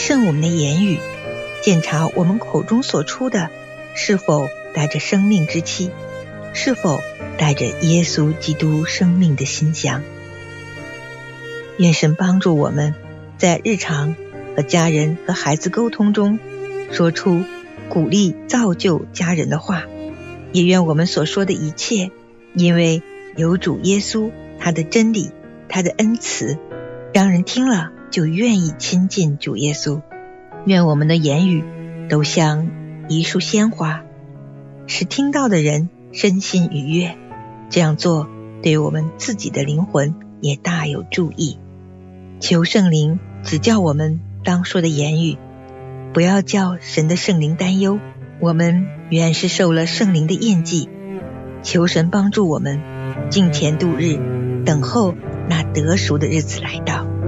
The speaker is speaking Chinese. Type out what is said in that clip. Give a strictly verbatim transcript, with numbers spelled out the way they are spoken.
慎我们的言语，检查我们口中所出的是否带着生命之气，是否带着耶稣基督生命的馨香。愿神帮助我们在日常和家人和孩子沟通中说出鼓励造就家人的话，也愿我们所说的一切因为有主耶稣，他的真理，他的恩慈，让人听了就愿意亲近主耶稣。愿我们的言语都像一束鲜花，使听到的人身心愉悦，这样做对我们自己的灵魂也大有助益。求圣灵指教我们当说的言语，不要叫神的圣灵担忧，我们原是受了圣灵的印记。求神帮助我们敬虔度日，等候那得赎的日子来到。